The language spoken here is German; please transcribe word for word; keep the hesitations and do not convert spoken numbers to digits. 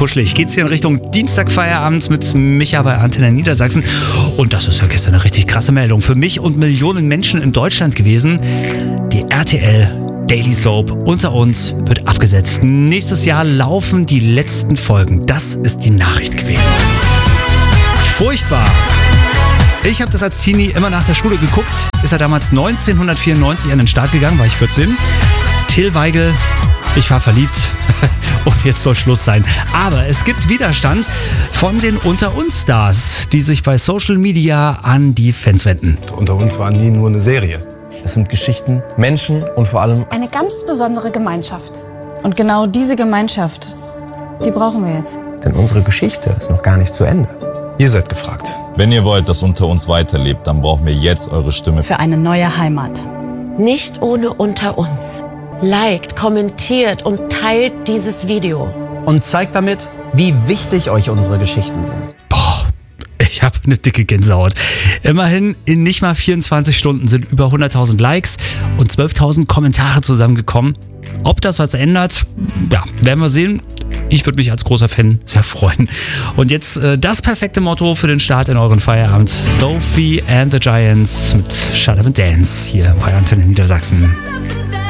kuschelig geht's hier in Richtung Dienstagfeierabend mit Micha bei Antenne Niedersachsen. Und das ist ja gestern eine richtig krasse Meldung für mich und Millionen Menschen in Deutschland gewesen. Die R T L Daily Soap Unter uns wird abgesetzt. Nächstes Jahr laufen die letzten Folgen. Das ist die Nachricht gewesen. Furchtbar. Ich habe das als Teenie immer nach der Schule geguckt. Ist er damals neunzehnhundertvierundneunzig an den Start gegangen, war ich vierzehn. Till Weigel, ich war verliebt und jetzt soll Schluss sein. Aber es gibt Widerstand von den Unter uns Stars, die sich bei Social Media an die Fans wenden. Unter uns war nie nur eine Serie. Es sind Geschichten, Menschen und vor allem eine ganz besondere Gemeinschaft. Und genau diese Gemeinschaft, die brauchen wir jetzt. Denn unsere Geschichte ist noch gar nicht zu Ende. Ihr seid gefragt. Wenn ihr wollt, dass Unter uns weiterlebt, dann brauchen wir jetzt eure Stimme. Für eine neue Heimat. Nicht ohne Unter uns. Liked, kommentiert und teilt dieses Video. Und zeigt damit, wie wichtig euch unsere Geschichten sind. Boah, ich habe eine dicke Gänsehaut. Immerhin in nicht mal vierundzwanzig Stunden sind über hunderttausend Likes und zwölftausend Kommentare zusammengekommen. Ob das was ändert, ja, werden wir sehen. Ich würde mich als großer Fan sehr freuen. Und jetzt äh, das perfekte Motto für den Start in euren Feierabend. Sophie and the Giants mit Shut Up and Dance hier bei Antenne Niedersachsen.